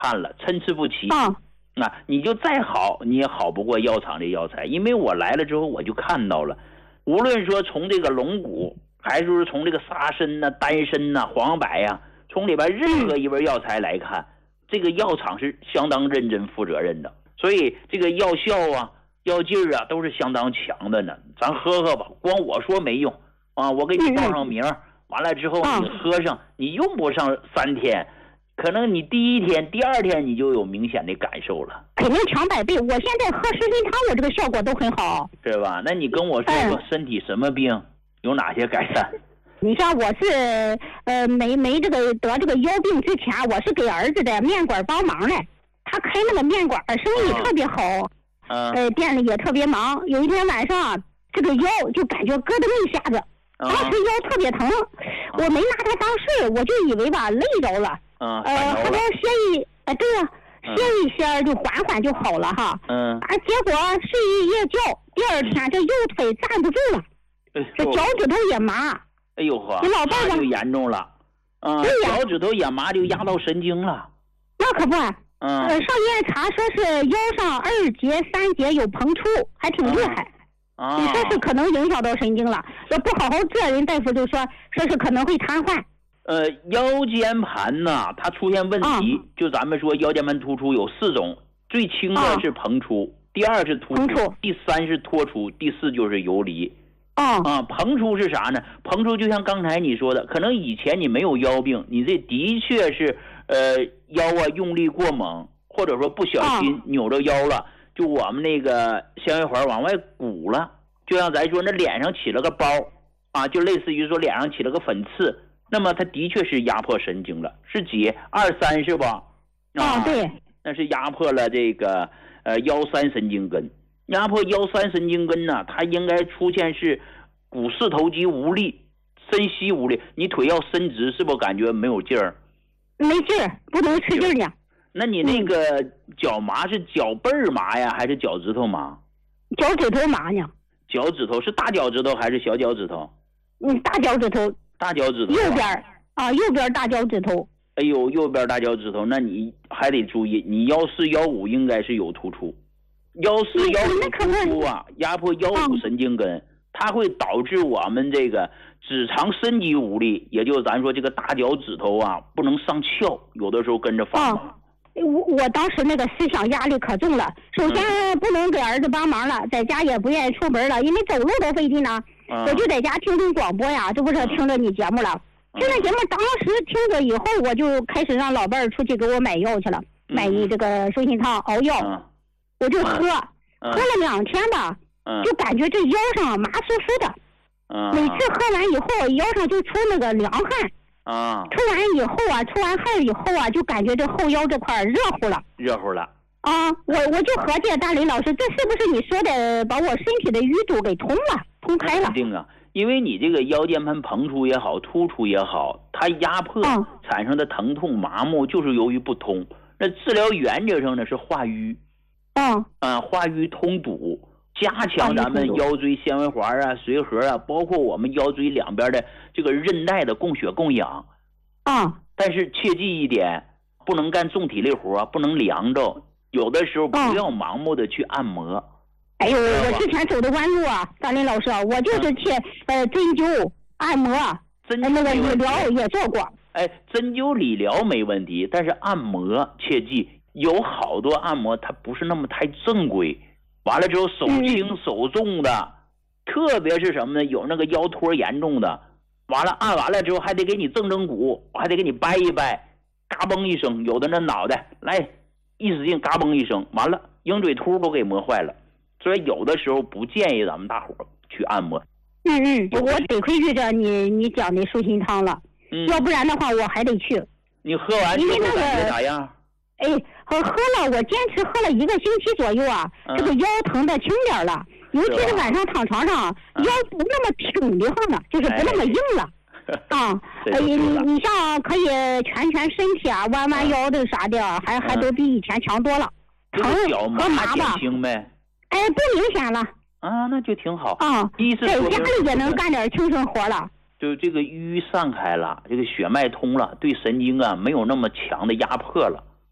看了参差不齐啊。你就再好你也好不过药厂的药材，因为我来了之后我就看到了，无论说从这个龙骨还是说从这个沙参呐、丹参呐、黄柏呀，从里边任何一味药材来看，这个药厂是相当认真负责任的，所以这个药效啊、药劲儿啊都是相当强的呢。咱喝喝吧，光我说没用啊，我给你报上名，完了之后你喝上，你用不上3天，可能你第1天、第2天你就有明显的感受了， 肯定强100倍。我现在喝食品汤，我这个效果都很好， 是吧？那你跟我说说身体什么病，有哪些改善？ 你像我是没这个得这个腰病之前，我是给儿子的面馆帮忙的，他开那个面馆生意特别好，店里也特别忙。有一天晚上，这个腰就感觉咯噔一下子，当时腰特别疼，我没拿它当事，我就以为吧累着了，后边歇一对呀，歇一歇就缓缓就好了哈，结果睡一夜觉，第2天这右腿站不住了，这脚趾头也麻。 哎呦呵，那就严重了，脚趾头也麻就压到神经了。 那可不，上医院查说是腰上2节、3节有膨出，还挺厉害。你说是可能影响到神经了，要不好好治，人大夫就说是可能会瘫痪。 腰间盘呢，它出现问题，就咱们说腰间盘突出有4种，最轻的是膨出，第2是突出，第3是脱出，第4就是游离。膨出是啥呢？膨出就像刚才你说的，可能以前你没有腰病，你这的确是腰用力过猛，或者说不小心扭着腰了，就我们那个纤维环往外鼓了，就像咱说那脸上起了个包就类似于说脸上起了个粉刺，那么它的确是压迫神经了，是几2、3是吧？ 对， 那是压迫了这个腰3神经根。压迫腰3神经根呢，它应该出现是股四头肌无力、伸膝无力，你腿要伸直，是不是感觉没有劲儿？ 没劲儿，不能吃劲儿呢。 那你那个脚麻是脚背儿麻呀，还是脚趾头麻？ 脚趾头麻呢。 脚趾头是大脚趾头还是小脚趾头？ 大脚趾头。 大脚趾头。 右边大脚趾头。 哎呦，右边大脚趾头，那你还得注意，你腰4、腰5应该是有突出。腰4、腰5突出压迫腰5神经根，它会导致我们这个指肠伸肌无力，也就是咱说这个大脚趾头不能上翘，有的时候跟着发麻。 我当时那个思想压力可重了，首先不能给儿子帮忙了，在家也不愿意出门了，因为走路都费劲呢，我就在家听广播呀，这不是听着你节目了。听着节目当时听着以后，我就开始让老伴儿出去给我买药去了，买一这个舒心汤熬药。我就喝了2天吧，就感觉这腰上麻酥酥的，每次喝完以后腰上就出那个凉汗，出完汗以后就感觉这后腰这块热乎了。我就合计大林老师，这是不是你说的把我身体的淤堵给通开了？ 肯定啊，因为你这个腰间盘膨出也好，突出也好，它压迫产生的疼痛麻木就是由于不通。那治疗原则上呢是化瘀。化瘀通堵，加强咱们腰椎纤维环髓核包括我们腰椎两边的这个韧带的供血供氧。但是切记一点，不能干重体力活，不能凉着，有的时候不要盲目的去按摩。 哎呦，我之前走的弯路大林老师我就是去针灸、按摩，那个理疗也做过。 针灸理疗没问题，但是按摩切记。有好多按摩它不是那么太正规，完了之后手轻手重的，特别是什么呢？有那个腰托严重的，完了按完了之后还得给你正骨，还得给你掰一掰，嘎嘣一声，有的那脑袋来一使劲嘎嘣一声，完了鹰嘴突都给磨坏了，所以有的时候不建议咱们大伙去按摩。 我得亏遇着你讲的舒心汤了，要不然的话我还得去。 你喝完之后感觉咋样？ 喝了，我坚持喝了1个星期左右这个腰疼的轻点了，尤其是晚上躺床上，腰不那么挺的慌了，就是不那么硬了。你像可以蜷身体弯弯腰的啥的，还都比以前强多了。疼和麻吧， 不明显了。 那就挺好。 在家里也能干点轻生活了。 就这个瘀散开了，这个血脉通了，对神经没有那么强的压迫了。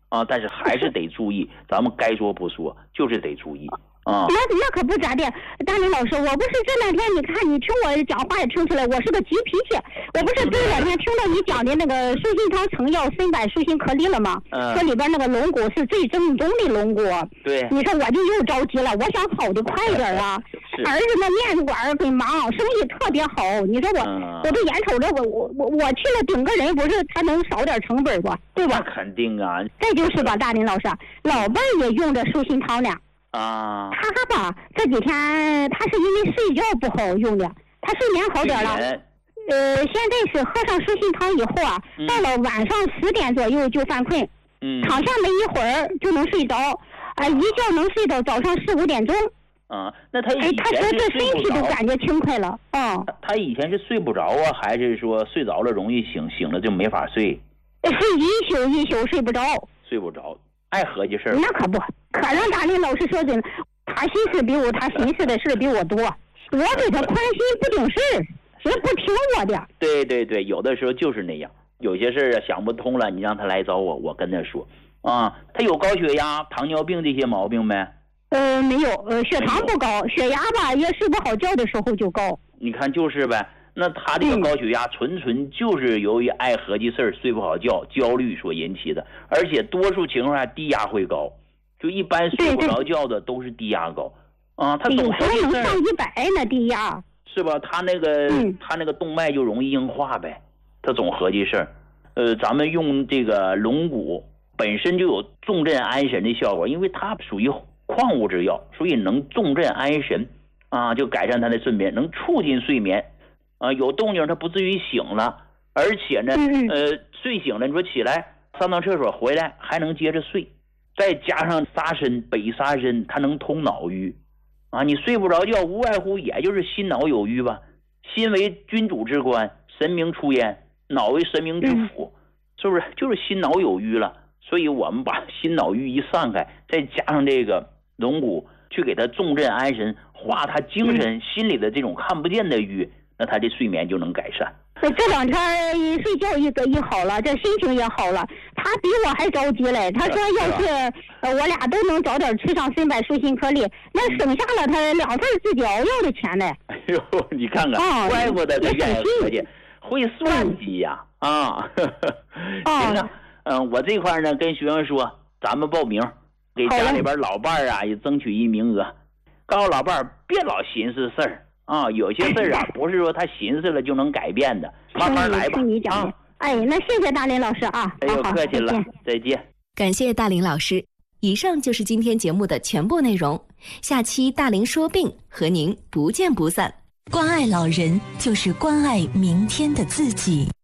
啊，但是还是得注意，咱们该说不说，就是得注意。 那可不咋的，大林老师，我不是这两天你看你听我讲话也听出来，我是个急脾气。我不是这两天听到你讲的那个舒心堂成药参柏舒心颗粒了吗？说里边那个龙骨是最正宗的龙骨。 对。 你说我就又着急了，我想好的快点啊。儿子那面馆很忙，生意特别好。你说我都眼瞅着我去了顶个人，不是他能少点成本不？对吧？ 那肯定啊。 再就是吧，大林老师，老伴儿也用着舒心堂呢。 他吧这几天他是因为睡觉不好用的，他睡眠好点了。现在是喝上舒心堂以后啊，到了晚上10点左右就犯困，躺下没一会儿就能睡着，一觉能睡到早上4、5点钟。 那他以前他说这身体都感觉轻快了。 他以前是睡不着啊，还是说睡着了容易醒，醒了就没法睡？ 是一宿睡不着。 睡不着，爱合计事儿。 那可不，可让大林老师说准，他心思的事比我多，我给他宽心不顶事，谁不听我的？ 对，有的时候就是那样，有些事儿想不通了，你让他来找我，我跟他说。他有高血压、糖尿病这些毛病没？ 没有，血糖不高，血压吧也睡不好觉的时候就高。 你看就是呗，那他这个高血压纯就是由于爱合计事儿、睡不好觉、焦虑所引起的，而且多数情况下低压会高，就一般睡不着觉的都是低压高。他总合计事儿能上100呢，低压是吧？他那个动脉就容易硬化呗，他总合计事儿。咱们用这个龙骨本身就有重镇安神的效果，因为它属于矿物质药，所以能重镇安神就改善他的睡眠，能促进睡眠有动静他不至于醒了，而且呢睡醒了你说起来上厕所回来还能接着睡，再加上沙参北沙参它能通脑郁你睡不着觉无外乎也就是心脑有郁吧，心为君主之官，神明出焉，脑为神明之府，是不是就是心脑有郁了？所以我们把心脑郁一散开，再加上这个龙骨去给他重镇安神，化他精神心里的这种看不见的郁，那他的睡眠就能改善。 这两天睡觉一好了，这心情也好了，他比我还着急嘞。他说要是我俩都能早点吃上参柏舒心颗粒，那省下了他2份自己熬药的钱呢。 哎呦，你看看，怪不得他愿意合计，会算计呀行啊，我这块呢跟学生说，咱们报名，给家里边老伴儿也争取一名额，告诉老伴儿别老寻思事儿有些事儿不是说他寻思了就能改变的，慢慢来吧。 那谢谢大林老师啊。 哎呦，客气了，再见。 感谢大林老师。以上就是今天节目的全部内容，下期大林说病和您不见不散。 关爱老人就是关爱明天的自己。